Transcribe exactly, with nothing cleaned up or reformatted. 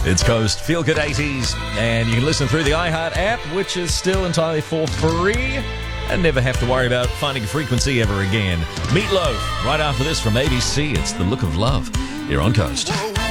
It's Coast Feel Good eighties, and you can listen through the iHeart app, which is still entirely for free, and never have to worry about finding a frequency ever again. Meatloaf, right after this from A B C, it's The Look of Love, here on Coast.